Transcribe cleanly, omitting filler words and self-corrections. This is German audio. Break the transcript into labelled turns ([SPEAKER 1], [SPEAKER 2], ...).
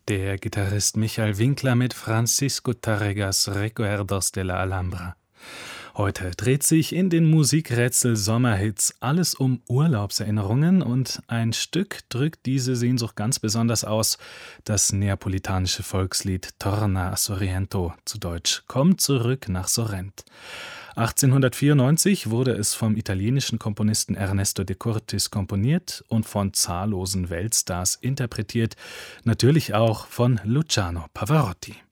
[SPEAKER 1] Der Gitarrist Michael Winkler mit Francisco Tárregas Recuerdos de la Alhambra. Heute dreht sich in den Musikrätsel Sommerhits alles um Urlaubserinnerungen und ein Stück drückt diese Sehnsucht ganz besonders aus, das neapolitanische Volkslied Torna a Sorrento, zu Deutsch Komm zurück nach Sorrent. 1894 wurde es vom italienischen Komponisten Ernesto de Curtis komponiert und von zahllosen Weltstars interpretiert, natürlich auch von Luciano Pavarotti.